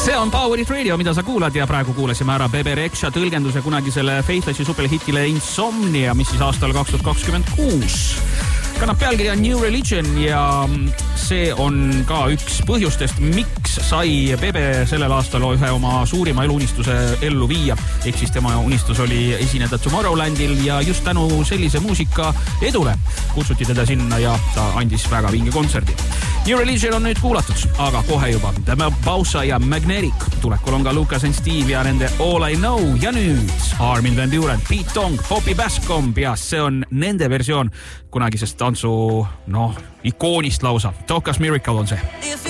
See on Power It Radio, mida sa kuulad ja praegu kuulasime ära Bebe Rexha tõlgenduse kunagisele Faithlessi superhitile Insomnia, mis siis aastal 2026 kannab pealkirja New Religion ja see on ka üks põhjustest, miks sai Bebe sellel aastal ühe oma suurima eluunistuse ellu viia. Ehk siis tema unistus oli esineda Tomorrowlandil ja just tänu sellise muusika edule kutsuti teda sinna ja ta andis väga vinge kontserdi. New Religion on nüüd kuulatud, aga kohe juba Demi Bausa ja Magnetic. Tulekul on ka Lucas and Steve ja nende All I Know ja nüüd Armin van Buuren, Pete Tong, Poppy Bascomb ja see on nende versioon kunagisest tantsu, ikoonist lausa. Tokas Miracle on see.